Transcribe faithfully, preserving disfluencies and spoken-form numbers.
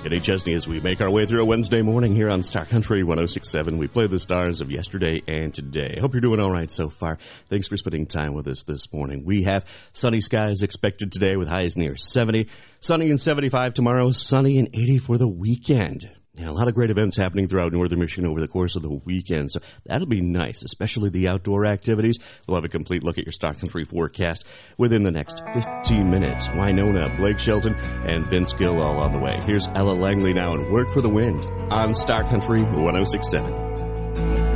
Kenny Chesney as we make our way through a Wednesday morning here on Star Country one oh six point seven. We play the stars of yesterday and today. Hope you're doing all right so far. Thanks for spending time with us this morning. We have sunny skies expected today with highs near seventy. Sunny and seventy-five tomorrow. Sunny and eighty for the weekend. Yeah, a lot of great events happening throughout northern Michigan over the course of the weekend, so that'll be nice, especially the outdoor activities. We'll have a complete look at your Star Country forecast within the next fifteen minutes. Winona, Blake Shelton, and Vince Gill all on the way. Here's Ella Langley now and Work for the Wind on Star Country one oh six point seven.